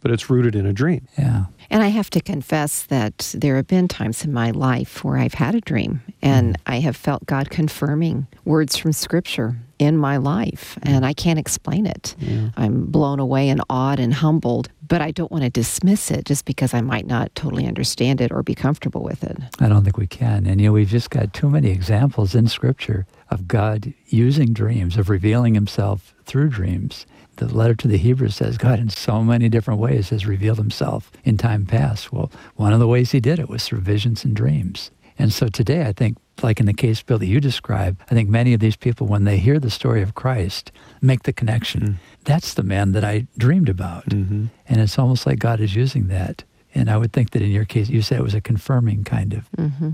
but it's rooted in a dream. Yeah. And I have to confess that there have been times in my life where I've had a dream and I have felt God confirming words from Scripture in my life, and I can't explain it. Yeah. I'm blown away and awed and humbled, but I don't want to dismiss it just because I might not totally understand it or be comfortable with it. I don't think we can. And, we've just got too many examples in Scripture of God using dreams, of revealing himself through dreams. The letter to the Hebrews says God in so many different ways has revealed himself in time past. Well, one of the ways he did it was through visions and dreams. And so today, I think, like in the case, Bill, that you described, I think many of these people, when they hear the story of Christ, make the connection. That's the man that I dreamed about. And it's almost like God is using that. And I would think that in your case, you said it was a confirming kind of.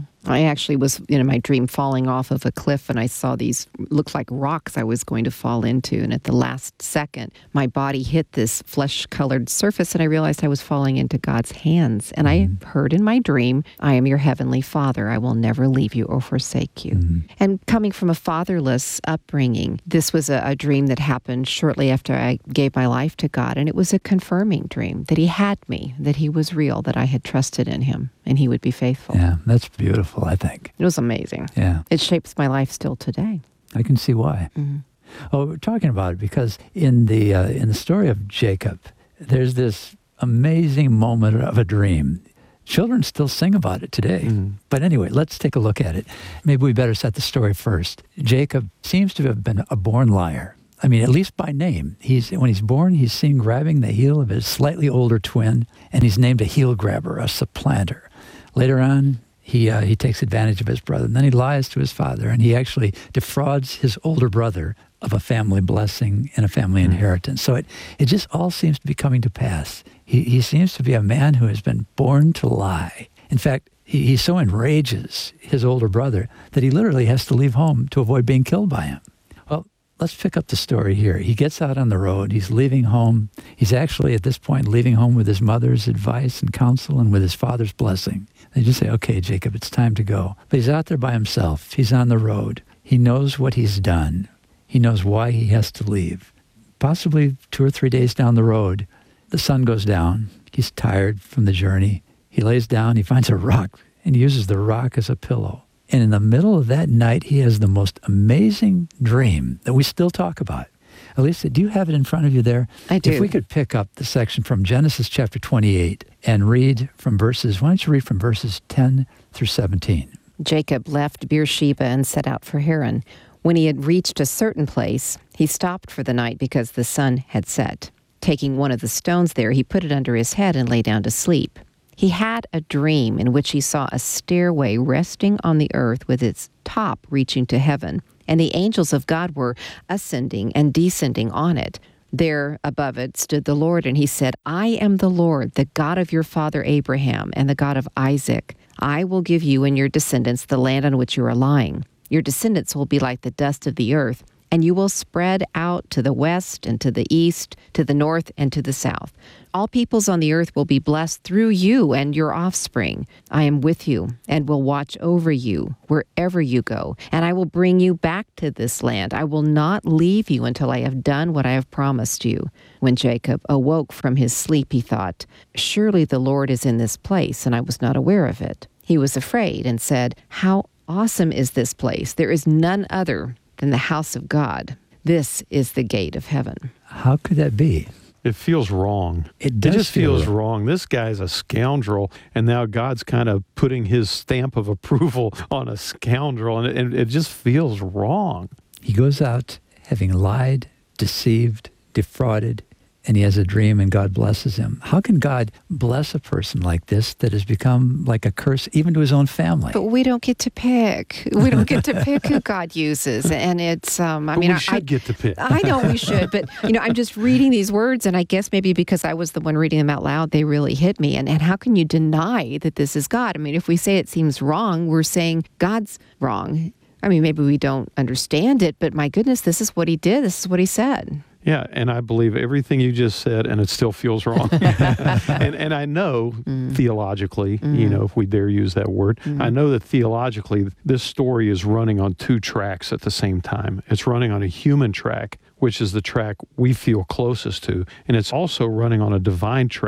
I actually was in my dream falling off of a cliff, and I saw these looked like rocks I was going to fall into. And at the last second, my body hit this flesh-colored surface, and I realized I was falling into God's hands. And I heard in my dream, "I am your heavenly Father. I will never leave you or forsake you." And coming from a fatherless upbringing, this was a dream that happened shortly after I gave my life to God. And it was a confirming dream that he had me, that he was real, that I had trusted in him, and he would be faithful. Yeah, that's beautiful, I think. It was amazing. Yeah. It shapes my life still today. I can see why. Oh, we're talking about it because in the story of Jacob, there's this amazing moment of a dream. Children still sing about it today. But anyway, let's take a look at it. Maybe we better set the story first. Jacob seems to have been a born liar. I mean, at least by name. When he's born, he's seen grabbing the heel of his slightly older twin, and he's named a heel grabber, a supplanter. Later on, he takes advantage of his brother, and then he lies to his father, and he actually defrauds his older brother of a family blessing and a family inheritance. So it just all seems to be coming to pass. He seems to be a man who has been born to lie. In fact, he so enrages his older brother that he literally has to leave home to avoid being killed by him. Well, let's pick up the story here. He gets out on the road. He's leaving home. He's actually, at this point, leaving home with his mother's advice and counsel and with his father's blessing. They just say, "Okay, Jacob, it's time to go." But he's out there by himself. He's on the road. He knows what he's done. He knows why he has to leave. Possibly 2 or 3 days down the road, the sun goes down. He's tired from the journey. He lays down. He finds a rock and uses the rock as a pillow. And in the middle of that night, he has the most amazing dream that we still talk about. Elisa, do you have it in front of you there? I do. If we could pick up the section from Genesis chapter 28 and read from verses, why don't you read from verses 10 through 17? Jacob left Beersheba and set out for Haran. When he had reached a certain place, he stopped for the night because the sun had set. Taking one of the stones there, he put it under his head and lay down to sleep. He had a dream in which he saw a stairway resting on the earth with its top reaching to heaven, and the angels of God were ascending and descending on it. There above it stood the Lord, and he said, "I am the Lord, the God of your father Abraham and the God of Isaac. I will give you and your descendants the land on which you are lying. Your descendants will be like the dust of the earth, and you will spread out to the west and to the east, to the north and to the south. All peoples on the earth will be blessed through you and your offspring. I am with you and will watch over you wherever you go, and I will bring you back to this land. I will not leave you until I have done what I have promised you." When Jacob awoke from his sleep, he thought, "Surely the Lord is in this place, and I was not aware of it." He was afraid and said, "How awesome is this place! There is none other than the house of God. This is the gate of heaven." How could that be? It feels wrong. It does just feels feel wrong. This guy's a scoundrel, and now God's kind of putting his stamp of approval on a scoundrel, and it just feels wrong. He goes out having lied, deceived, defrauded, and he has a dream and God blesses him. How can God bless a person like this that has become like a curse even to his own family? But we don't get to pick. We don't get to pick who God uses. And it's, We should get to pick. I know we should, but, I'm just reading these words, and I guess maybe because I was the one reading them out loud, they really hit me. And how can you deny that this is God? I mean, if we say it seems wrong, we're saying God's wrong. I mean, maybe we don't understand it, but my goodness, this is what he did. This is what he said. Yeah, and I believe everything you just said, and it still feels wrong. and I know theologically, if we dare use that word, I know that theologically this story is running on 2 tracks at the same time. It's running on a human track, which is the track we feel closest to, and it's also running on a divine track